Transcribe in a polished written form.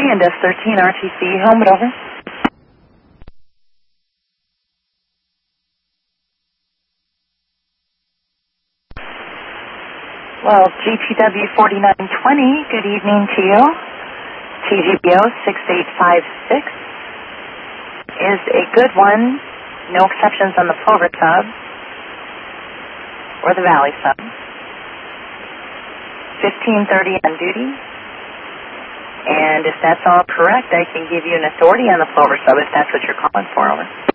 and S13 RTC, helmet over. Well, GTW 4920, good evening to you. TGBO 6856 is a good one. No exceptions on the Plover sub or the Valley sub. 1530 on duty. And if that's all correct, I can give you an authority on the Plover sub if that's what you're calling for, over.